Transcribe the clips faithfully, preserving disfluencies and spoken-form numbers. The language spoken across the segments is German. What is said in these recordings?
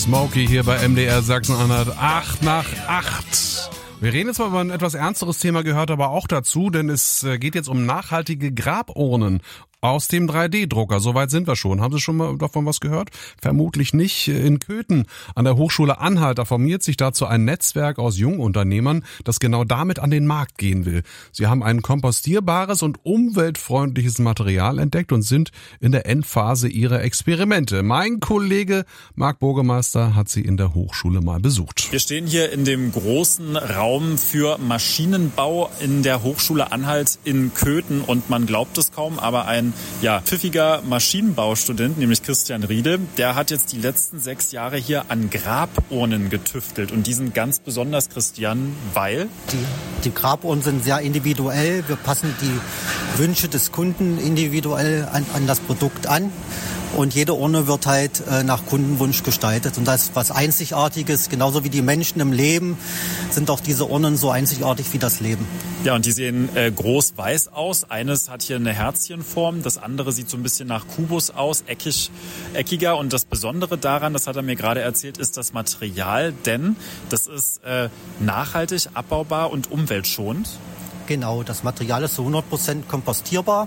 Smokey hier bei M D R Sachsen-Anhalt, acht nach acht. Wir reden jetzt mal über ein etwas ernsteres Thema, gehört aber auch dazu, denn es geht jetzt um nachhaltige Graburnen aus dem drei D Drucker. Soweit sind wir schon. Haben Sie schon mal davon was gehört? Vermutlich nicht. In Köthen an der Hochschule Anhalt, da formiert sich dazu ein Netzwerk aus Jungunternehmern, das genau damit an den Markt gehen will. Sie haben ein kompostierbares und umweltfreundliches Material entdeckt und sind in der Endphase ihrer Experimente. Mein Kollege Marc Burgemeister hat sie in der Hochschule mal besucht. Wir stehen hier in dem großen Raum für Maschinenbau in der Hochschule Anhalt in Köthen und man glaubt es kaum, aber ein ja, pfiffiger Maschinenbaustudent, nämlich Christian Riede, der hat jetzt die letzten sechs Jahre hier an Graburnen getüftelt. Und die sind ganz besonders, Christian, weil? Die, die Graburnen sind sehr individuell. Wir passen die Wünsche des Kunden individuell an, an das Produkt an. Und jede Urne wird halt äh, nach Kundenwunsch gestaltet. Und das ist was Einzigartiges. Genauso wie die Menschen im Leben sind auch diese Urnen so einzigartig wie das Leben. Ja, und die sehen äh, groß weiß aus. Eines hat hier eine Herzchenform, das andere sieht so ein bisschen nach Kubus aus, eckig, eckiger. Und das Besondere daran, das hat er mir gerade erzählt, ist das Material, denn das ist äh, nachhaltig, abbaubar und umweltschonend. Genau, das Material ist zu hundert Prozent kompostierbar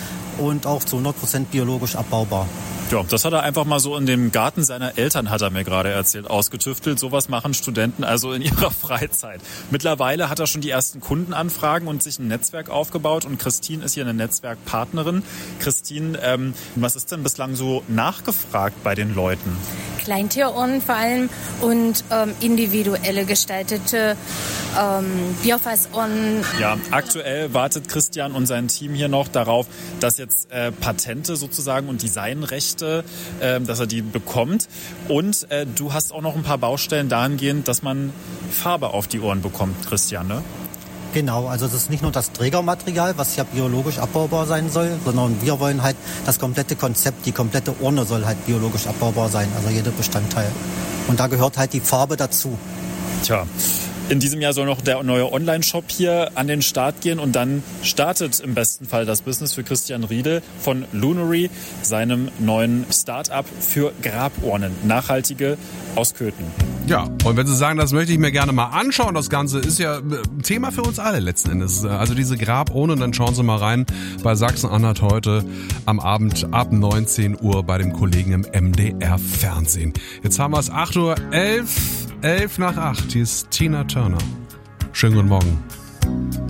und auch zu hundert Prozent biologisch abbaubar. Ja, das hat er einfach mal so in dem Garten seiner Eltern, hat er mir gerade erzählt, ausgetüftelt. Sowas machen Studenten also in ihrer Freizeit. Mittlerweile hat er schon die ersten Kundenanfragen und sich ein Netzwerk aufgebaut. Und Christine ist hier eine Netzwerkpartnerin. Christine, ähm, was ist denn bislang so nachgefragt bei den Leuten? Kleintierurnen vor allem und ähm, individuelle gestaltete ähm, Biogasurnen. Ja, aktuell wartet Christian und sein Team hier noch darauf, dass jetzt äh, Patente sozusagen und Designrechte, äh, dass er die bekommt. Und äh, du hast auch noch ein paar Baustellen dahingehend, dass man Farbe auf die Ohren bekommt, Christian, ne? Genau, also es ist nicht nur das Trägermaterial, was ja biologisch abbaubar sein soll, sondern wir wollen halt das komplette Konzept, die komplette Urne soll halt biologisch abbaubar sein, also jeder Bestandteil. Und da gehört halt die Farbe dazu. Tja. In diesem Jahr soll noch der neue Online-Shop hier an den Start gehen und dann startet im besten Fall das Business für Christian Riede von Lunary, seinem neuen Start-up für Graburnen, nachhaltige aus Köthen. Ja, und wenn Sie sagen, das möchte ich mir gerne mal anschauen, das Ganze ist ja Thema für uns alle letzten Endes. Also diese Graburnen, dann schauen Sie mal rein bei Sachsen-Anhalt heute am Abend ab neunzehn Uhr bei dem Kollegen im M D R Fernsehen. Jetzt haben wir es acht Uhr elf, elf nach acht. Hier ist Tina Turner. Schönen guten Morgen.